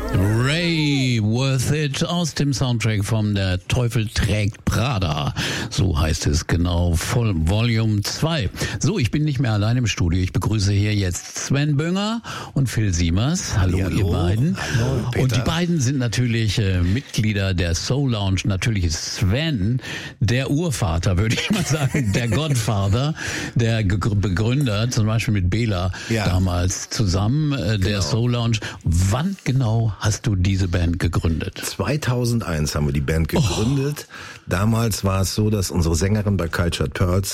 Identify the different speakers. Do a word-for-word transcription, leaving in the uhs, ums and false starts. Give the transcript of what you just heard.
Speaker 1: Ray Worth It aus dem Soundtrack von Der Teufel trägt Prada. So heißt es genau, voll Volume zwei. So, ich bin nicht mehr allein im Studio. Ich begrüße hier jetzt Sven Bönger und Phil Siemers. Hallo, Hallo. ihr beiden.
Speaker 2: Hallo, Peter.
Speaker 1: Und die beiden sind natürlich äh, Mitglieder der Soul Lounge. Natürlich ist Sven der Urvater, würde ich mal sagen, der Godfather, der Ge- Begründer, zum Beispiel mit Bela
Speaker 2: ja.
Speaker 1: damals zusammen, äh, der
Speaker 2: genau.
Speaker 1: Soul Lounge. Wann genau hast du diese Band gegründet?
Speaker 2: zweitausendeins haben wir die Band gegründet. Oh. Damals war es so, dass unsere Sängerin bei Cultured Pearls